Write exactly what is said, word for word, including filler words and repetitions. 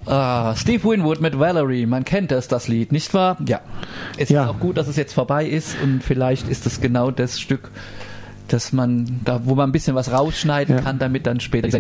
Ah, Steve Winwood mit Valerie, man kennt das, das Lied, nicht wahr? Ja. Es Ja. ist auch gut, dass es jetzt vorbei ist und vielleicht ist es genau das Stück, dass man da, wo man ein bisschen was rausschneiden Ja. kann, damit dann später